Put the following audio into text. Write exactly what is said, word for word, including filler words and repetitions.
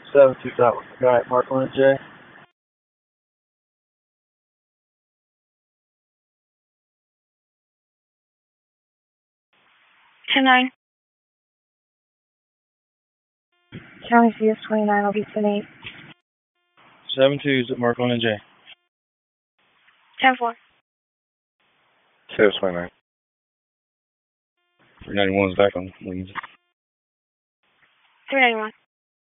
Seven two dot right, Mark one J. ten nine. County C S twenty-nine, I'll be ten eight. Seven two is at Mark one and J. ten four. C S twenty-nine. three ninety-one is back on leads. three ninety-one.